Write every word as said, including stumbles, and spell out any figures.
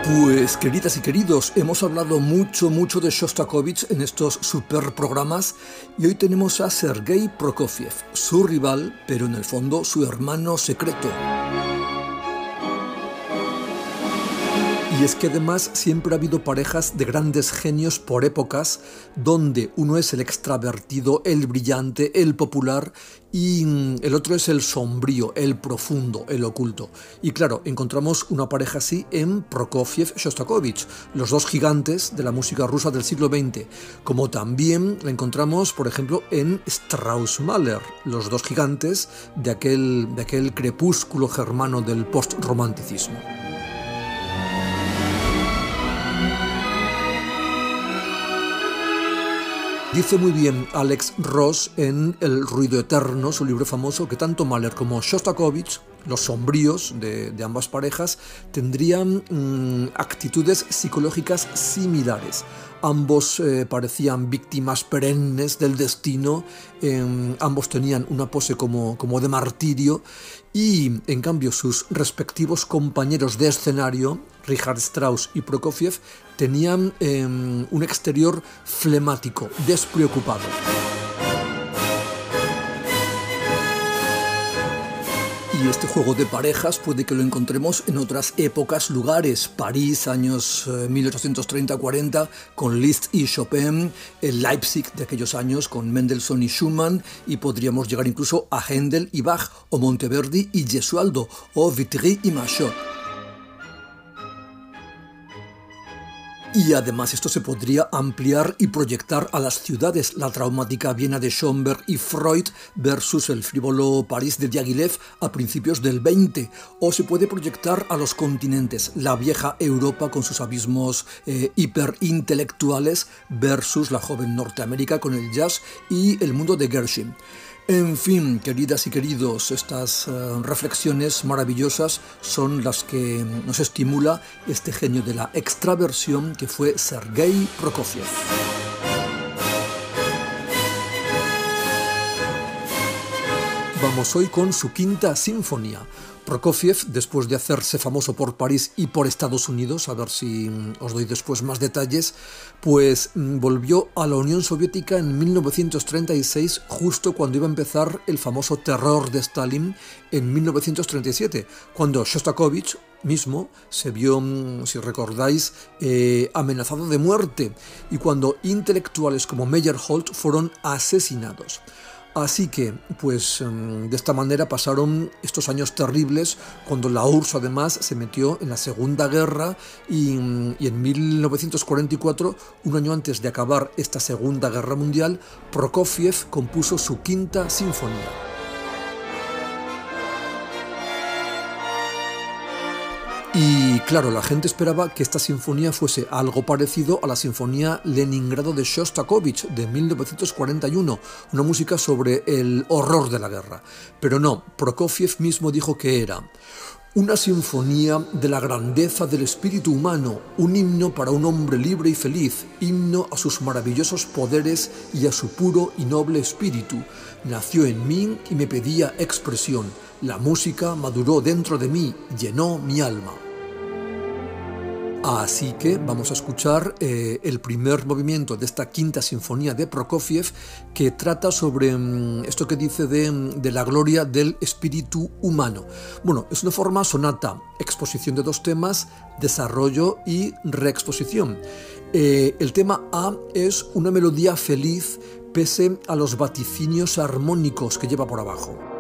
Pues queridas y queridos, hemos hablado mucho, mucho de Shostakovich en estos super programas y hoy tenemos a Sergei Prokofiev, su rival, pero en el fondo su hermano secreto. Y es que además siempre ha habido parejas de grandes genios por épocas, donde uno es el extravertido, el brillante, el popular, y el otro es el sombrío, el profundo, el oculto. Y claro, encontramos una pareja así en Prokofiev-Shostakovich, los dos gigantes de la música rusa del siglo veinte, como también la encontramos, por ejemplo, en Strauss-Mahler, los dos gigantes de aquel, de aquel crepúsculo germano del postromanticismo. Dice muy bien Alex Ross en El ruido eterno, su libro famoso, que tanto Mahler como Shostakovich, los sombríos de, de ambas parejas, tendrían mmm, actitudes psicológicas similares. Ambos eh, parecían víctimas perennes del destino, eh, ambos tenían una pose como, como de martirio y, en cambio, sus respectivos compañeros de escenario, Richard Strauss y Prokofiev, tenían eh, un exterior flemático, despreocupado. Y este juego de parejas puede que lo encontremos en otras épocas, lugares. París, años mil ochocientos treinta cuarenta, con Liszt y Chopin, el Leipzig de aquellos años con Mendelssohn y Schumann, y podríamos llegar incluso a Händel y Bach, o Monteverdi y Gesualdo, o Vitry y Machaut. Y además esto se podría ampliar y proyectar a las ciudades, la traumática Viena de Schönberg y Freud versus el frívolo París de Diaghilev a principios del veinte, o se puede proyectar a los continentes, la vieja Europa con sus abismos eh, hiperintelectuales versus la joven Norteamérica con el jazz y el mundo de Gershwin. En fin, queridas y queridos, estas uh, reflexiones maravillosas son las que nos estimula este genio de la extraversión que fue Sergei Prokofiev. Vamos hoy con su quinta sinfonía. Prokofiev, después de hacerse famoso por París y por Estados Unidos, a ver si os doy después más detalles, pues volvió a la Unión Soviética en mil novecientos treinta y seis, justo cuando iba a empezar el famoso terror de Stalin en mil novecientos treinta y siete, cuando Shostakovich mismo se vio, si recordáis, eh, amenazado de muerte, y cuando intelectuales como Meyerhold fueron asesinados. Así que, pues, de esta manera pasaron estos años terribles, cuando la U R S S además se metió en la Segunda Guerra y, y en mil novecientos cuarenta y cuatro, un año antes de acabar esta Segunda Guerra Mundial, Prokofiev compuso su quinta sinfonía. Y claro, la gente esperaba que esta sinfonía fuese algo parecido a la Sinfonía Leningrado de Shostakovich de mil novecientos cuarenta y uno, una música sobre el horror de la guerra. Pero no, Prokofiev mismo dijo que era una sinfonía de la grandeza del espíritu humano, un himno para un hombre libre y feliz, himno a sus maravillosos poderes y a su puro y noble espíritu. Nació en mí y me pedía expresión. La música maduró dentro de mí, llenó mi alma. Así que vamos a escuchar eh, el primer movimiento de esta quinta sinfonía de Prokofiev, que trata sobre um, esto que dice de, de la gloria del espíritu humano. Bueno, es una forma sonata, exposición de dos temas, desarrollo y reexposición. Eh, el tema A es una melodía feliz pese a los vaticinios armónicos que lleva por abajo.